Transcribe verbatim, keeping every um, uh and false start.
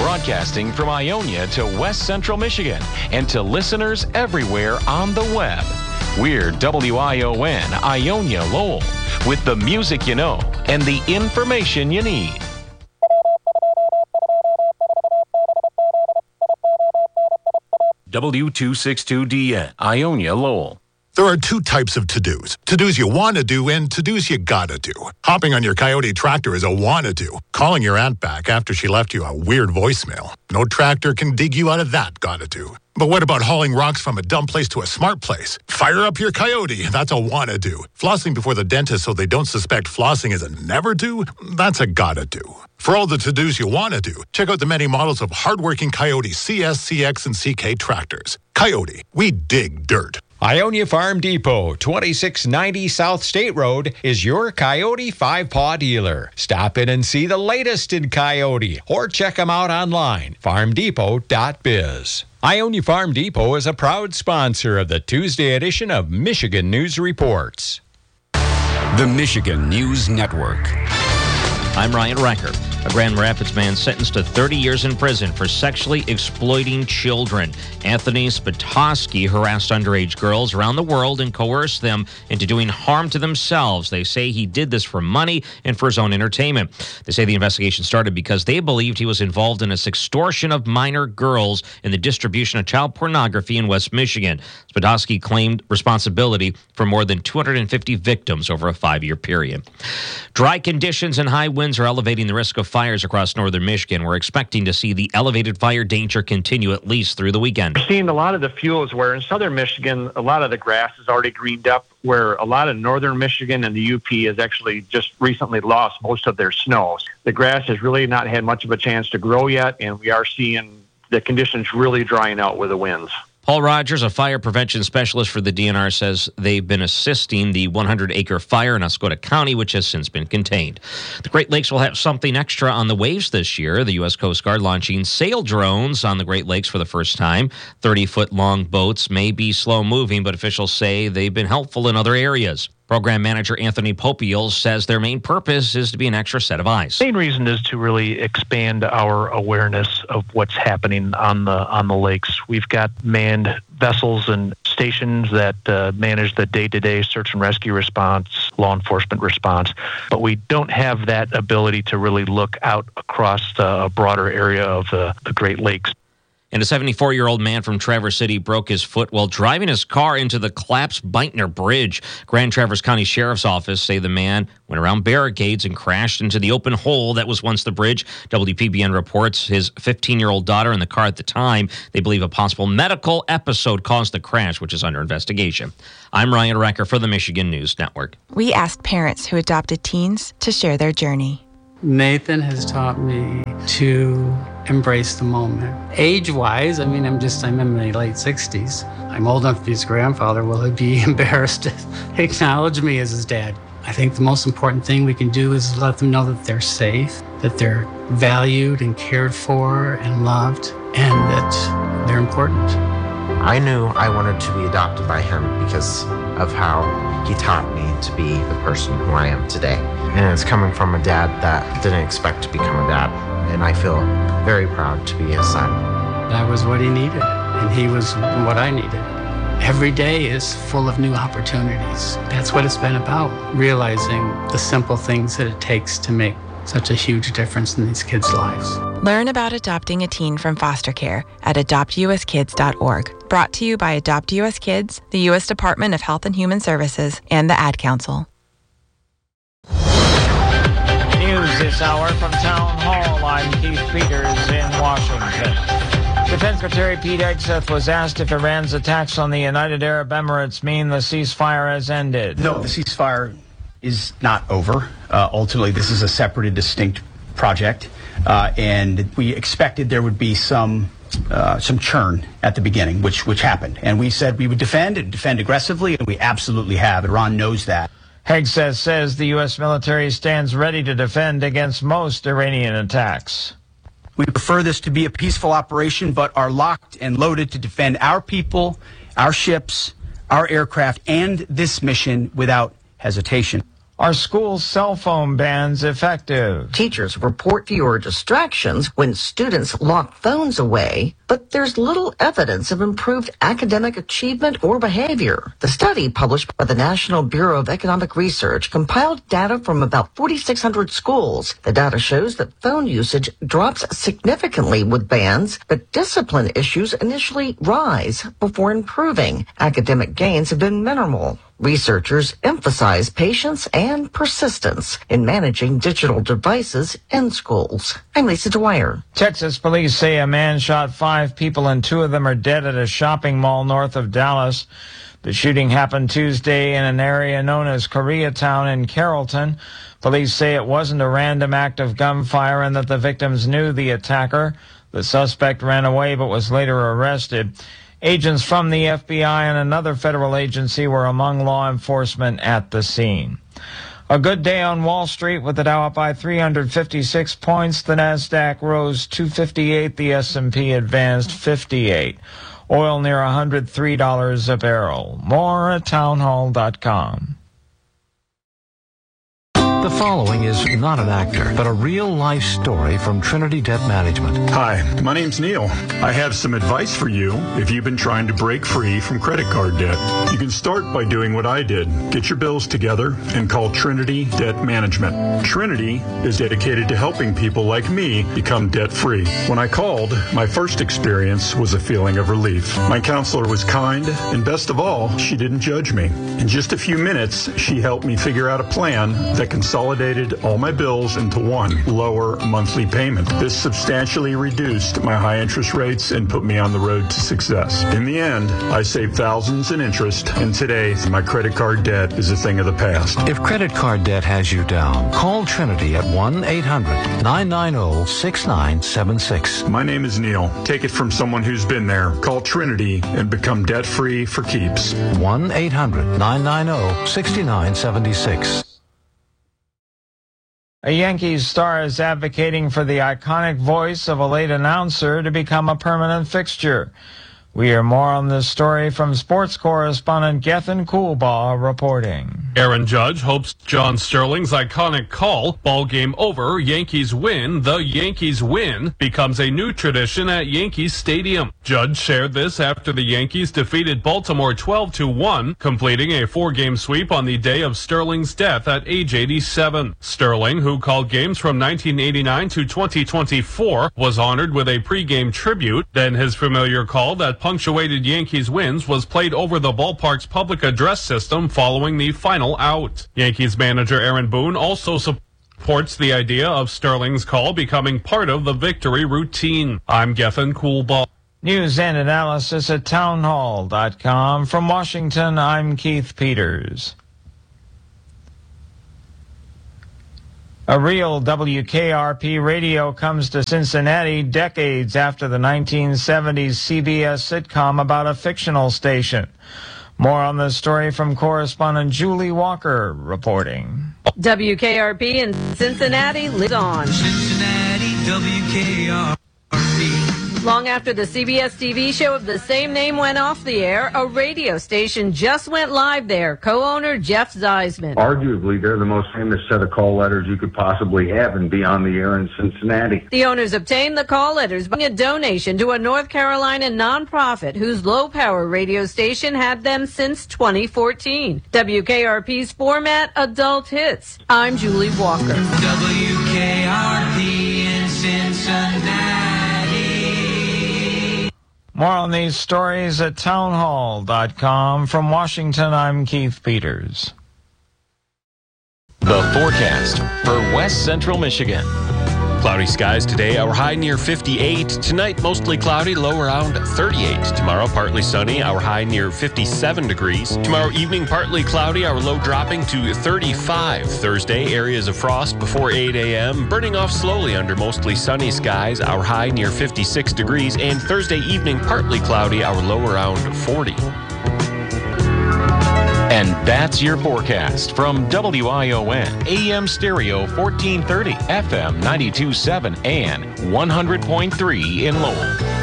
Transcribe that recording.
Broadcasting from Ionia to West Central Michigan and to listeners everywhere on the web. We're W I O N, Ionia Lowell, with the music you know and the information you need. W two sixty-two D N, Ionia Lowell. There are two types of to-dos. To-dos you want to do and to-dos you gotta do. Hopping on your Coyote tractor is a wanna do. Calling your aunt back after she left you a weird voicemail. No tractor can dig you out of that gotta do. But what about hauling rocks from a dumb place to a smart place? Fire up your Coyote. That's a wanna do. Flossing before the dentist so they don't suspect flossing is a never do? That's a gotta do. For all the to-dos you want to do, check out the many models of hardworking Coyote C S, C X, and C K tractors. Coyote, we dig dirt. Ionia Farm Depot, twenty-six ninety South State Road, is your Coyote five-paw dealer. Stop in and see the latest in Coyote, or check them out online, farm depot dot biz. Ionia Farm Depot is a proud sponsor of the Tuesday edition of Michigan News Reports. The Michigan News Network. I'm Ryan Recker. A Grand Rapids man sentenced to thirty years in prison for sexually exploiting children. Anthony Spatoski harassed underage girls around the world and coerced them into doing harm to themselves. They say he did this for money and for his own entertainment. They say the investigation started because they believed he was involved in a sextortion of minor girls in the distribution of child pornography in West Michigan. Spatoski claimed responsibility for more than two hundred fifty victims over a five-year period. Dry conditions and high winds are elevating the risk of fires across northern Michigan. We're expecting to see the elevated fire danger continue at least through the weekend. We're seeing a lot of the fuels where in southern Michigan, a lot of the grass is already greened up, where a lot of northern Michigan and the U P has actually just recently lost most of their snow. The grass has really not had much of a chance to grow yet, and we are seeing the conditions really drying out with the winds. Paul Rogers, a fire prevention specialist for the D N R, says they've been assisting the hundred acre fire in Oscoda County, which has since been contained. The Great Lakes will have something extra on the waves this year. The U S Coast Guard launching sail drones on the Great Lakes for the first time. thirty-foot-long boats may be slow-moving, but officials say they've been helpful in other areas. Program manager Anthony Popiel says their main purpose is to be an extra set of eyes. The main reason is to really expand our awareness of what's happening on the on the lakes. We've got manned vessels and stations that uh, manage the day-to-day search and rescue response, law enforcement response, but we don't have that ability to really look out across the broader area of the, the Great Lakes. And a seventy-four-year-old man from Traverse City broke his foot while driving his car into the collapsed Beitner Bridge. Grand Traverse County Sheriff's Office say the man went around barricades and crashed into the open hole that was once the bridge. W P B N reports his fifteen-year-old daughter in the car at the time. They believe a possible medical episode caused the crash, which is under investigation. I'm Ryan Recker for the Michigan News Network. We asked parents who adopted teens to share their journey. Nathan has taught me to embrace the moment. Age-wise, I mean, I'm just, I'm in my late sixties. I'm old enough to be his grandfather. Will he be embarrassed to acknowledge me as his dad? I think the most important thing we can do is let them know that they're safe, that they're valued and cared for and loved, and that they're important. I knew I wanted to be adopted by him because of how he taught me to be the person who I am today. And it's coming from a dad that didn't expect to become a dad. And I feel very proud to be his son. I was what he needed, and he was what I needed. Every day is full of new opportunities. That's what it's been about, realizing the simple things that it takes to make such a huge difference in these kids' lives. Learn about adopting a teen from foster care at adopt u s kids dot org. Brought to you by Adopt U S Kids, the U S Department of Health and Human Services, and the Ad Council. News this hour from Town Hall. I'm Keith Peters in Washington. Defense Secretary Pete Hegseth was asked if Iran's attacks on the United Arab Emirates mean the ceasefire has ended. No, the ceasefire is not over. Uh, ultimately, this is a separate and distinct project, uh, and we expected there would be some uh, some churn at the beginning, which which happened. And we said we would defend and defend aggressively, and we absolutely have. Iran knows that. Hegseth says the U S military stands ready to defend against most Iranian attacks. We prefer this to be a peaceful operation, but are locked and loaded to defend our people, our ships, our aircraft, and this mission without hesitation. Are school cell phone bans effective? Teachers report fewer distractions when students lock phones away, but there's little evidence of improved academic achievement or behavior. The study, published by the National Bureau of Economic Research, compiled data from about forty-six hundred schools. The data shows that phone usage drops significantly with bans, but discipline issues initially rise before improving. Academic gains have been minimal. Researchers emphasize patience and persistence in managing digital devices in schools. I'm Lisa Dwyer. Texas police say a man shot five people and two of them are dead at a shopping mall north of Dallas. The shooting happened Tuesday in an area known as Koreatown in Carrollton. Police say it wasn't a random act of gunfire and that the victims knew the attacker. The suspect ran away but was later arrested. Agents from the F B I and another federal agency were among law enforcement at the scene. A good day on Wall Street with the Dow up by three hundred fifty-six points. The Nasdaq rose two fifty-eight. The S and P advanced fifty-eight. Oil near one hundred three dollars a barrel. More at townhall dot com. The following is not an actor, but a real-life story from Trinity Debt Management. Hi, my name's Neil. I have some advice for you if you've been trying to break free from credit card debt. You can start by doing what I did. Get your bills together and call Trinity Debt Management. Trinity is dedicated to helping people like me become debt-free. When I called, my first experience was a feeling of relief. My counselor was kind, and best of all, she didn't judge me. In just a few minutes, she helped me figure out a plan that consolidated all my bills into one lower monthly payment. This substantially reduced my high interest rates and put me on the road to success. In the end, I saved thousands in interest, and today my credit card debt is a thing of the past. If credit card debt has you down, call Trinity at one eight hundred nine nine zero six nine seven six. My name is Neil. Take it from someone who's been there. Call Trinity and become debt-free for keeps. one eight hundred nine nine zero six nine seven six. A Yankees star is advocating for the iconic voice of a late announcer to become a permanent fixture. We hear more on this story from sports correspondent Gethin Coolbaugh reporting. Aaron Judge hopes John Sterling's iconic call, "Ball game over, Yankees win, the Yankees win," becomes a new tradition at Yankees Stadium. Judge shared this after the Yankees defeated Baltimore twelve to one, completing a four-game sweep on the day of Sterling's death at age eighty-seven. Sterling, who called games from nineteen eighty-nine to twenty twenty-four, was honored with a pregame tribute. Then his familiar call that punctuated Yankees wins was played over the ballpark's public address system following the final out. Yankees manager Aaron Boone also supports the idea of Sterling's call becoming part of the victory routine. I'm Gethin Coolbaugh. News and analysis at townhall dot com. From Washington, I'm Keith Peters. A real W K R P radio comes to Cincinnati decades after the nineteen seventies C B S sitcom about a fictional station. More on this story from correspondent Julie Walker reporting. W K R P in Cincinnati lives on. Cincinnati W K R P. Long after the C B S T V show of the same name went off the air, a radio station just went live there. Co-owner Jeff Zeisman. Arguably, they're the most famous set of call letters you could possibly have and be on the air in Cincinnati. The owners obtained the call letters by a donation to a North Carolina nonprofit whose low-power radio station had them since twenty fourteen. W K R P's format, Adult Hits. I'm Julie Walker. W K R P in Cincinnati. More on these stories at townhall dot com. From Washington, I'm Keith Peters. The forecast for West Central Michigan. Cloudy skies today, our high near fifty-eight. Tonight, mostly cloudy, low around thirty-eight. Tomorrow, partly sunny, our high near fifty-seven degrees. Tomorrow evening, partly cloudy, our low dropping to thirty-five. Thursday, areas of frost before eight a.m., burning off slowly under mostly sunny skies, our high near fifty-six degrees. And Thursday evening, partly cloudy, our low around forty. And that's your forecast from W I O N, A M Stereo fourteen thirty, F M ninety-two point seven, and one hundred point three in Lowell.